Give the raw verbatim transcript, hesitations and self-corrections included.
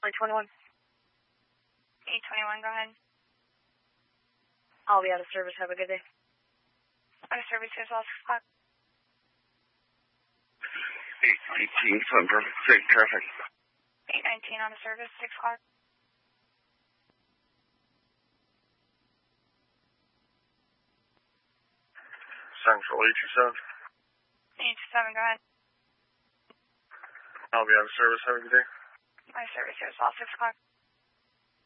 eight twenty-one. eight twenty-one, go ahead. I'll be out of service. Have a good day. Out of service as well, six o'clock. eight eighteen, Sunburn. Great traffic. eight nineteen on the service, six o'clock. Central eight two seven. eight two seven, go ahead. I'll be out of service. Have a good day. Out of service as well, six o'clock.